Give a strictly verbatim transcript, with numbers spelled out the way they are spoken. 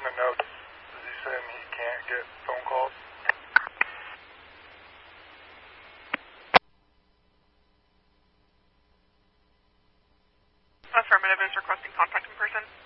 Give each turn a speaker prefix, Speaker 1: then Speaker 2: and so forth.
Speaker 1: the notes, is he saying he can't get phone calls?
Speaker 2: Affirmative is requesting contact in person.